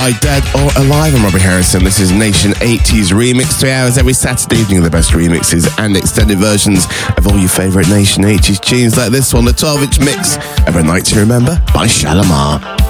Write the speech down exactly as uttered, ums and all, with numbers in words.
by Dead or Alive. I'm Robbie Harrison. This is Nation eighties Remix. Three hours every Saturday evening of the best remixes and extended versions of all your favourite Nation eighties tunes like this one, the twelve inch mix of A Night to Remember by Shalamar.